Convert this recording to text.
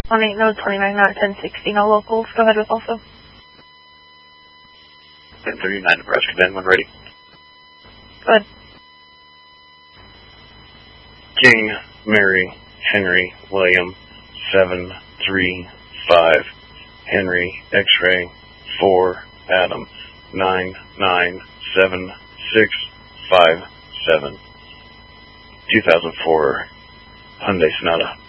18 node 29 not 1060, no locals. Go ahead with also. 1039 Nebraska Den when ready. Go ahead. King, Mary, Henry, William, 735, Henry, X-ray, 4, Adam, 99765 7, 2004 Hyundai Sonata.